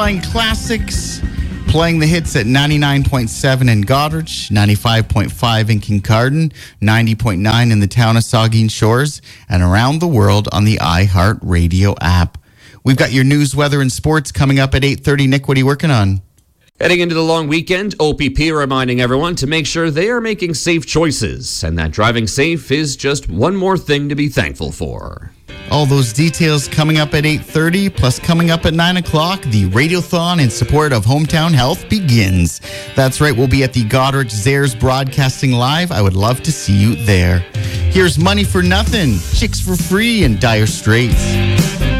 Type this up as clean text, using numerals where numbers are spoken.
playing classics, playing the hits at 99.7 in Goderich, 95.5 in Kincardine, 90.9 in the town of Saugeen Shores, and around the world on the iHeartRadio app. We've got your news, weather, and sports coming up at 8:30. Nick, what are you working on? Heading into the long weekend, OPP reminding everyone to make sure they are making safe choices and that driving safe is just one more thing to be thankful for. All those details coming up at 8:30, plus coming up at 9 o'clock, the Radiothon in support of Hometown Health begins. That's right, we'll be at the Goderich Zares broadcasting live. I would love to see you there. Here's Money for Nothing, Chicks for Free, and Dire Straits.